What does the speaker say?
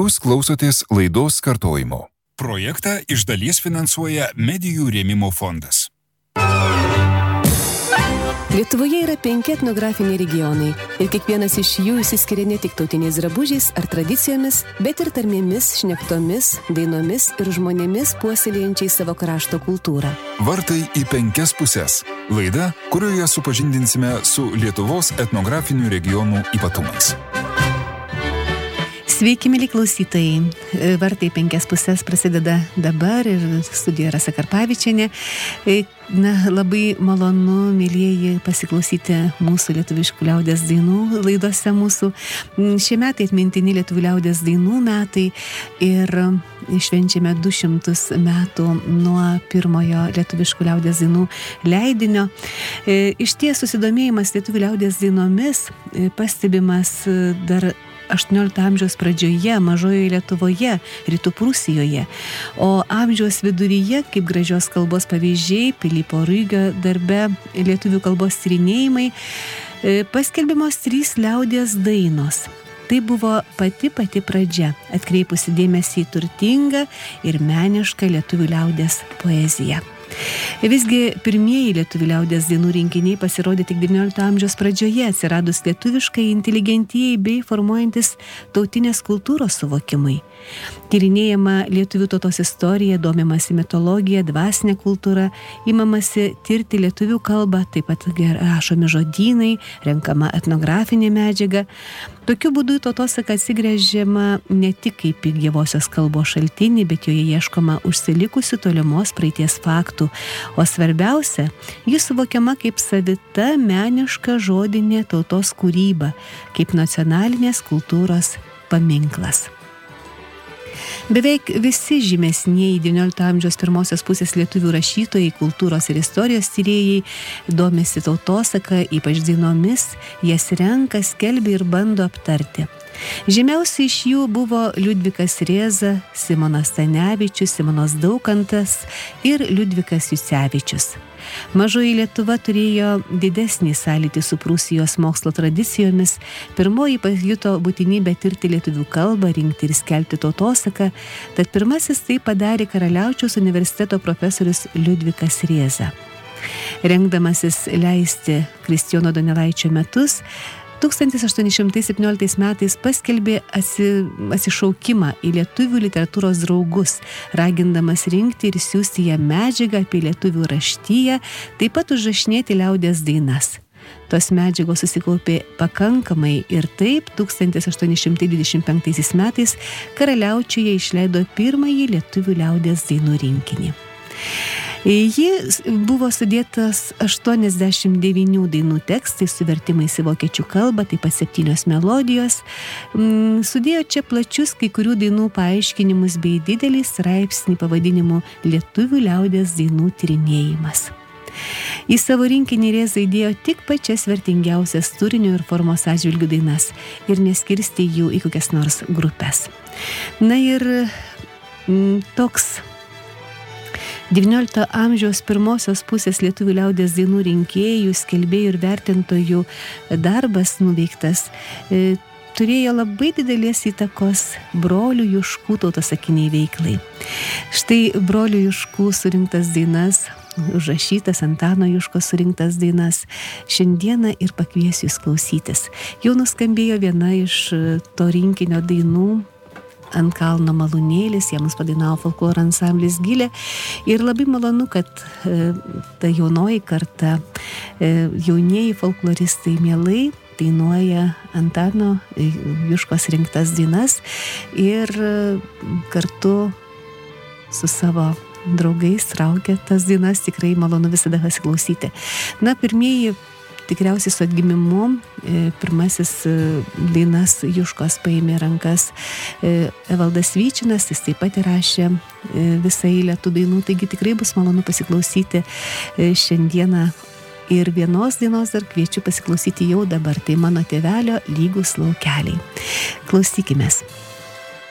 Jūs klausotės laidos kartojimo. Projektą iš dalies finansuoja Medijų rėmimo fondas. Lietuvoje yra 5 etnografiniai regionai ir kiekvienas iš jų išsiskiria ne tik tautiniais drabužiais ar tradicijomis, bet ir tarmėmis, šnektomis, dainomis ir žmonėmis puoselėjančiais savo krašto kultūrą. Vartai į 5 puses. Laida, kurioje supažindinsime su Lietuvos etnografinių regionų ypatumais. Sveiki, mėly klausytojai. Vartai 5 puses prasideda dabar ir studijoje Rasa Karpavičienė. Labai malonu, mėlieji, pasiklausyti mūsų lietuviškų liaudies dainų laidose mūsų. Šie metai atmintini lietuvių liaudies dainų metai ir švenčiame 200 metų nuo pirmojo lietuviškų liaudies dainų leidinio. Iš ties susidomėjimas lietuvių liaudies dainomis pastebimas dar 18 amžiaus pradžioje, mažojoje Lietuvoje, Rytų Prūsijoje, o amžiaus viduryje, kaip gražios kalbos pavyzdžiai, Pilypo Ruigio darbe lietuvių kalbos tyrinėjimai, paskelbimos 3 liaudies dainos. Tai buvo pati pradžia, atkreipusi dėmesį į turtingą ir menišką lietuvių liaudies poeziją. Visgi pirmieji lietuvių liaudies dainų rinkiniai pasirodė tik XIX amžiaus pradžioje, atsiradus lietuviškai inteligentijai bei formuojantis tautinės kultūros suvokimai. Tyrinėjama lietuvių tautos istorija, domimasi mitologija, dvasinė kultūra, imamasi tirti lietuvių kalbą, taip pat rašomi žodynai, renkama etnografinė medžiaga. Tokiu būdu tautosaka atsigręžiama ne tik kaip į gyvosios kalbos šaltinį, bet joje ieškoma užsilikusių tolimos praeities faktų, o svarbiausia, ji suvokiama kaip savita meniška žodinė tautos kūryba, kaip nacionalinės kultūros paminklas. Beveik visi žymesnieji XIX amžiaus pirmosios pusės lietuvių rašytojai, kultūros ir istorijos tyrėjai domisi tautosaka, ypač dainomis, jas renka, skelbia ir bando aptarti. Žymiausi iš jų buvo Liudvikas Rėza, Simonas Stanevičius, Simonas Daukantas ir Liudvikas Jucevičius. Mažoji Lietuva turėjo didesnį sąlytį su Prūsijos mokslo tradicijomis. Pirmoji pajuto būtinybę tirti lietuvių kalbą, rinkti ir skelbti tautosaką, tad pirmasis tai padarė Karaliaučiaus universiteto profesorius Liudvikas Rėza. Rengdamasis leisti Kristijono Donelaičio metus, 1817 metais paskelbė atsišaukimą į lietuvių literatūros draugus, ragindamas rinkti ir siųsti jam medžiagą apie lietuvių raštiją, taip pat užrašinėti liaudies dainas. Tos medžiagos susikaupė pakankamai ir taip 1825 metais Karaliaučiuje išleido pirmąjį lietuvių liaudies dainų rinkinį. Ji buvo sudėtas 89 dainų tekstai su vertimais į vokiečių kalbą, taip pat 7 melodijos. Sudėjo čia plačius kai kurių dainų paaiškinimus bei didelį straipsnį pavadinimu Lietuvių liaudies dainų tyrinėjimas. Į savo rinkinį Rėza įdėjo tik pačias vertingiausias turinio ir formos atžvilgių dainas ir neskirstė jų į kokias nors grupes. Na ir toks XIX amžiaus pirmosios pusės lietuvių liaudies dainų rinkėjų, skelbėjų ir vertintojų darbas nuveiktas turėjo labai didelės įtakos brolių Juškų tautosakiniai veiklai. Štai brolių Juškų surinktas dainas, užrašytas Antano Juško surinktas dainas, šiandieną ir pakviesiu jūs klausytis. Jau nuskambėjo viena iš to rinkinio dainų, Ant kalno malūnėlis, ją mums padainavo folkloro ansamblis Gilė. Ir labai malonu, kad ta jaunoji karta, jaunieji folkloristai mielai dainuoja Antano Juškos rinktas dainas ir kartu su savo draugais traukia tas dainas, tikrai malonu visada pasiklausyti. Na, pirmieji tikriausiai su atgimimu, pirmasis dainas Juškos paėmė rankas Evaldas Vyčinas, jis taip pat įrašė visą eilę tų dainų, taigi tikrai bus malonu pasiklausyti šiandieną ir vienos dainos dar kviečiu pasiklausyti jau dabar, tai Mano tėvelio lygūs laukeliai. Klausykimės.